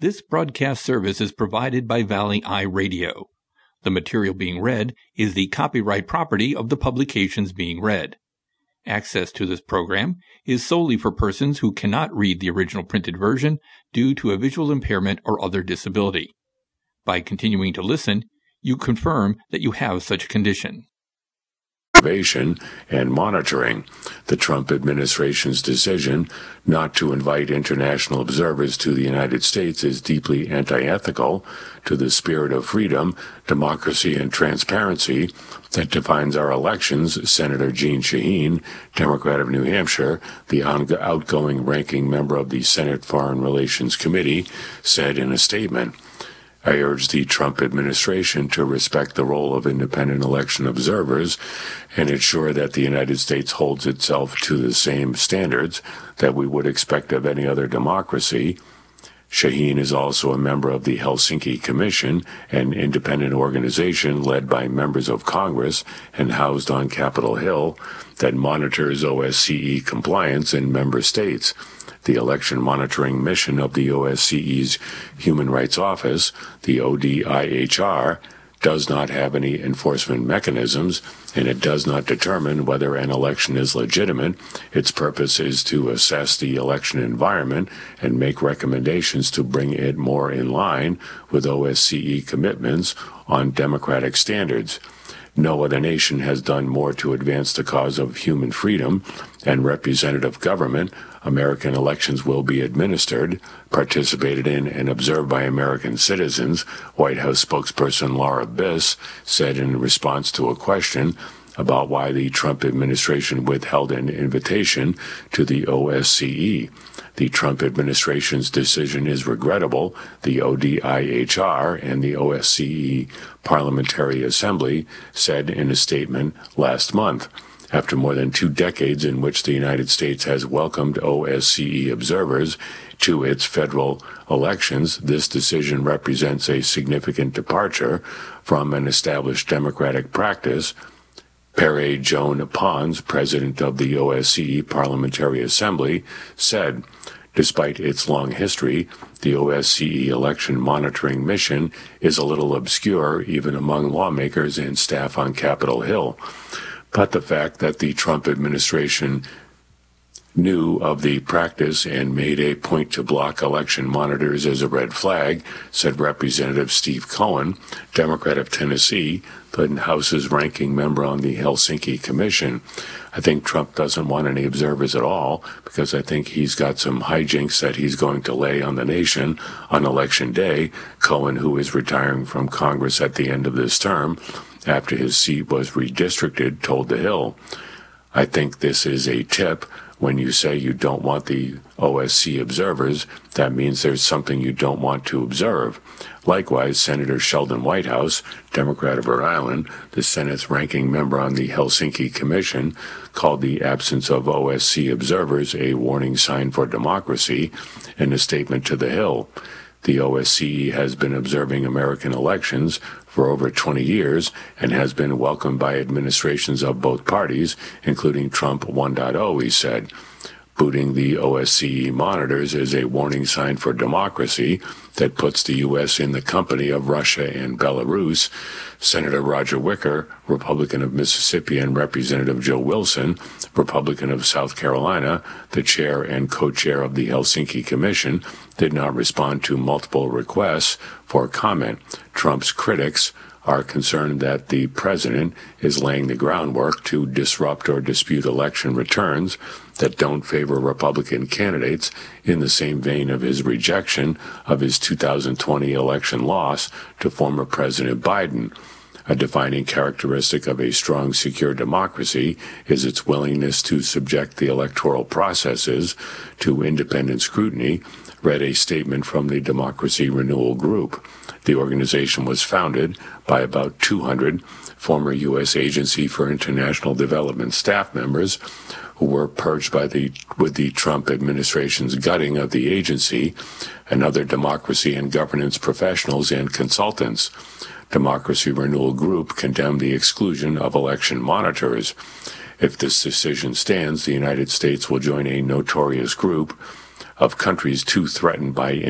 This broadcast service is provided by Valley Eye Radio. The material being read is the copyright property of the publications being read. Access to this program is solely for persons who cannot read the original printed version due to a visual impairment or other disability. By continuing to listen, you confirm that you have such a condition. And monitoring. The Trump administration's decision not to invite international observers to the United States is deeply anti-ethical to the spirit of freedom, democracy, and transparency that defines our elections, Senator Jeanne Shaheen, Democrat of New Hampshire, the outgoing ranking member of the Senate Foreign Relations Committee, said in a statement. I urge the Trump administration to respect the role of independent election observers and ensure that the United States holds itself to the same standards that we would expect of any other democracy. Shaheen is also a member of the Helsinki Commission, an independent organization led by members of Congress and housed on Capitol Hill that monitors OSCE compliance in member states. The election monitoring mission of the OSCE's Human Rights Office, the ODIHR, does not have any enforcement mechanisms, and it does not determine whether an election is legitimate. Its purpose is to assess the election environment and make recommendations to bring it more in line with OSCE commitments on democratic standards. No other nation has done more to advance the cause of human freedom and representative government. American elections will be administered, participated in, and observed by American citizens, White House spokesperson Laura Biss said in response to a question about why the Trump administration withheld an invitation to the OSCE. The Trump administration's decision is regrettable, the ODIHR and the OSCE Parliamentary Assembly said in a statement last month. After more than 2 decades in which the United States has welcomed OSCE observers to its federal elections, this decision represents a significant departure from an established democratic practice. Pere Joan Pons, president of the OSCE Parliamentary Assembly, said, despite its long history, the OSCE election monitoring mission is a little obscure even among lawmakers and staff on Capitol Hill. But the fact that the Trump administration knew of the practice and made a point to block election monitors is a red flag, said Representative Steve Cohen, Democrat of Tennessee, the House's ranking member on the Helsinki Commission. I think Trump doesn't want any observers at all because I think he's got some hijinks that he's going to lay on the nation on Election Day. Cohen, who is retiring from Congress at the end of this term after his seat was redistricted, told The Hill, I think this is a tip. When you say you don't want the OSCE observers, that means there's something you don't want to observe. Likewise, Senator Sheldon Whitehouse, Democrat of Rhode Island, the Senate's ranking member on the Helsinki Commission, called the absence of OSCE observers a warning sign for democracy in a statement to The Hill. The OSCE has been observing American elections for over 20 years and has been welcomed by administrations of both parties, including Trump 1.0, he said. Booting the OSCE monitors is a warning sign for democracy that puts the U.S. in the company of Russia and Belarus. Senator Roger Wicker, Republican of Mississippi, and Representative Joe Wilson, Republican of South Carolina, the chair and co-chair of the Helsinki Commission, did not respond to multiple requests for comment. Trump's critics are concerned that the president is laying the groundwork to disrupt or dispute election returns that don't favor Republican candidates in the same vein of his rejection of his 2020 election loss to former President Biden. A defining characteristic of a strong, secure democracy is its willingness to subject the electoral processes to independent scrutiny, read a statement from the Democracy Renewal Group. The organization was founded by about 200 former U.S. Agency for International Development staff members who were purged with the Trump administration's gutting of the agency and other democracy and governance professionals and consultants. Democracy Renewal Group condemned the exclusion of election monitors. If this decision stands, the United States will join a notorious group of countries too threatened by